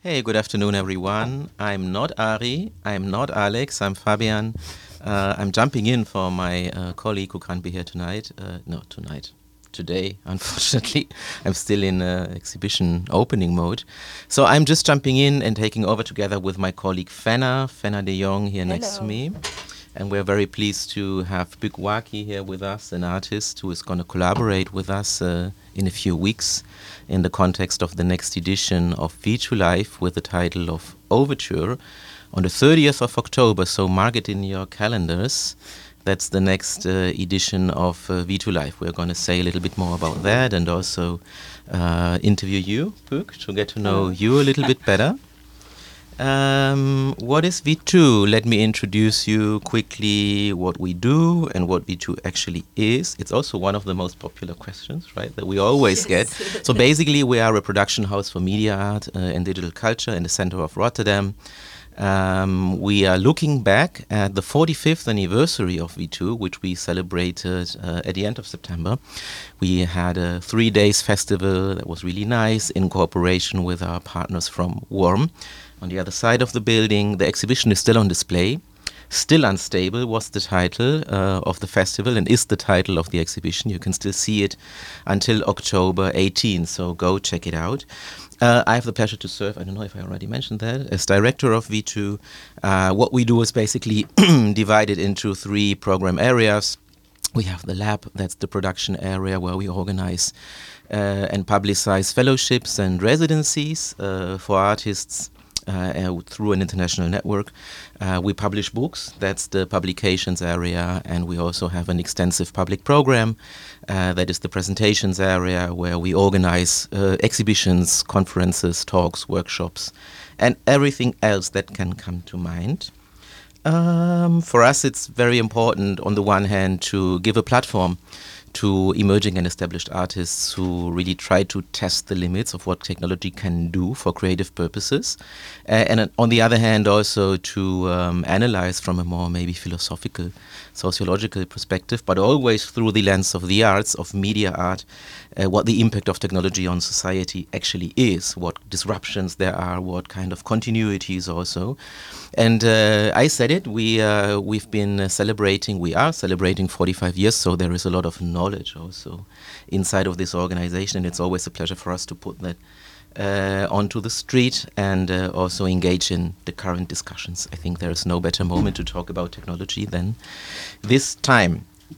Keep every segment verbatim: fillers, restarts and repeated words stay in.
Hey, good afternoon, everyone. I'm not Ari. I'm not Alex. I'm Fabian. Uh, I'm jumping in for my uh, colleague who can't be here tonight. Uh, no, tonight. Today, unfortunately, I'm still in uh, exhibition opening mode. So I'm just jumping in and taking over together with my colleague Fenna, Fenna de Jong here Hello. next to me. And we're very pleased to have Buk Waki here with us, an artist who is going to collaborate with us uh, in a few weeks in the context of the next edition of V two Life with the title of Overture on the thirtieth of October. So mark it in your calendars. That's the next uh, edition of uh, V two Life. We're going to say a little bit more about that and also uh, interview you, Buk, to get to know you a little bit better. Um, what is V two? Let me introduce you quickly what we do and what V two actually is. It's also one of the most popular questions, right, that we always get. So basically, we are a production house for media art uh, and digital culture in the center of Rotterdam. Um, we are looking back at the forty-fifth anniversary of V two, which we celebrated uh, at the end of September. We had a three days festival that was really nice in cooperation with our partners from Worm. On the other side of the building, the exhibition is still on display. Still Unstable was the title uh, of the festival and is the title of the exhibition. You can still see it until October eighteenth, so go check it out. Uh, I have the pleasure to serve, I don't know if I already mentioned that, as director of V two. Uh, what we do is basically divided into three program areas. We have the lab, that's the production area where we organize uh, and publicize fellowships and residencies uh, for artists Uh, uh, through an international network. Uh, we publish books, that's the publications area, and we also have an extensive public program, uh, that is the presentations area, where we organize uh, exhibitions, conferences, talks, workshops, and everything else that can come to mind. Um, for us, it's very important, on the one hand, to give a platform to emerging and established artists who really try to test the limits of what technology can do for creative purposes. Uh, and uh, on the other hand, also to um, analyze from a more maybe philosophical, sociological perspective, but always through the lens of the arts, of media art, uh, what the impact of technology on society actually is, what disruptions there are, what kind of continuities also. And uh, I said it, we, uh, we've been uh, celebrating, we are celebrating forty-five years, so there is a lot of knowledge also inside of this organization, and it's always a pleasure for us to put that uh, onto the street and uh, also engage in the current discussions. I think there is no better moment to talk about technology than this time.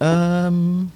Um,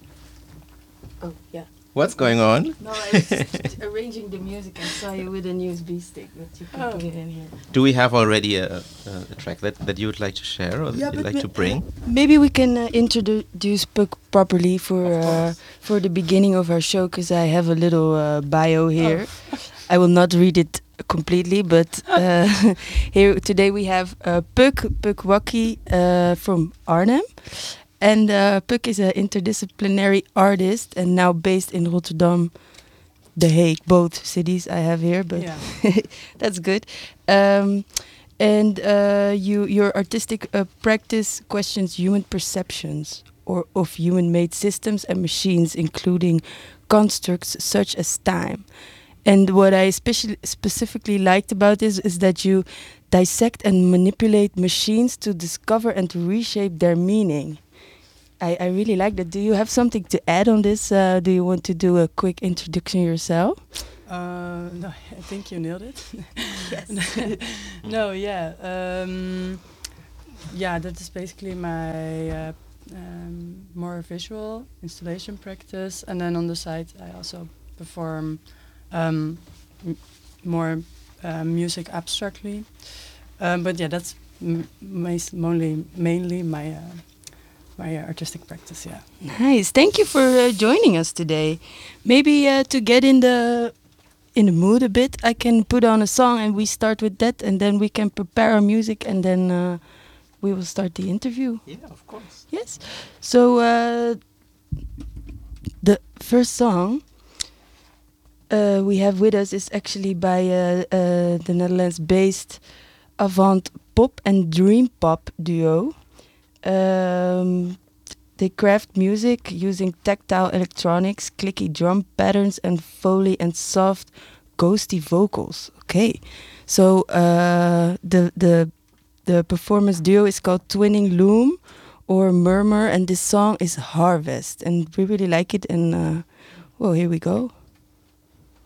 Oh, yeah. what's going on? No, I was just arranging the music. I saw you with an U S B stick, but you can Oh. put it in here. Do we have already a, a, a track that, that you would like to share or that Yeah, you'd but like to ma- bring? Maybe we can uh, introduce Puck properly for Of uh, course. for the beginning of our show, because I have a little uh, bio here. I will not read it completely, but uh, here today we have uh, Puck Puck Waki uh, from Arnhem. And uh, Puck is an interdisciplinary artist and now based in Rotterdam, The Hague, both cities I have here, but Yeah. that's good. Um, and uh, you, your artistic uh, practice questions human perceptions or of human-made systems and machines, including constructs such as time. And what I especially specifically liked about this is that you dissect and manipulate machines to discover and to reshape their meaning. I, I really like that. Do you have something to add on this? Uh, do you want to do a quick introduction yourself? Uh, no, I think you nailed it. Yes. No, yeah. Um, yeah, that is basically my uh, um, more visual installation practice. And then on the side, I also perform um, m- more uh, music abstractly. Um, but yeah, that's m- mas- mainly, mainly my... Uh, my uh, artistic practice, yeah. Nice. Thank you for uh, joining us today. Maybe uh, to get in the in the mood a bit, I can put on a song and we start with that, and then we can prepare our music, and then uh, we will start the interview. Yeah, of course. Yes. So uh, the first song uh, we have with us is actually by uh, uh, the Netherlands-based avant pop and dream pop duo. Um, they craft music using tactile electronics, clicky drum patterns, and Foley and soft ghosty vocals. Okay, so uh, the the the performance duo is called Twinning Loom or Murmur, and this song is Harvest, and we really like it. And uh, well, here we go.